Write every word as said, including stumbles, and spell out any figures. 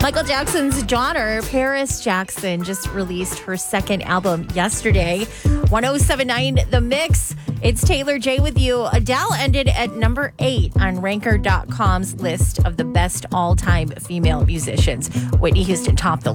Michael Jackson's daughter, Paris Jackson, just released her second album yesterday. one oh seven point nine The Mix. It's Taylor J with you. Adele ended at number eight on ranker dot com's list of the best all-time female musicians. Whitney Houston topped the